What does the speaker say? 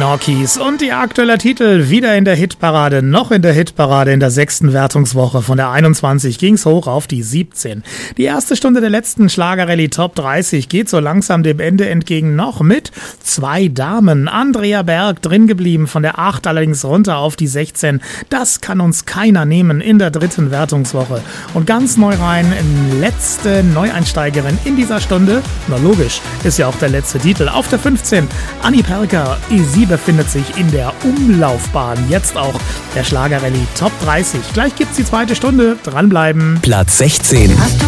Norkies und die aktuelle Titel wieder in der Hitparade, noch in der Hitparade in der 6. Wertungswoche. Von der 21 ging's hoch auf die 17. Die erste Stunde der letzten Schlagerrallye Top 30 geht so langsam dem Ende entgegen, noch mit 2 Damen. Andrea Berg drin geblieben, von der 8 allerdings runter auf die 16. Das kann uns keiner nehmen in der 3. Wertungswoche. Und ganz neu rein, letzte Neueinsteigerin in dieser Stunde, na logisch, ist ja auch der letzte Titel, auf der 15. Anni Perker, sie befindet sich in der Umlaufbahn. Jetzt auch der Schlagerrallye Top 30. Gleich gibt's die zweite Stunde. Dranbleiben. Platz 16.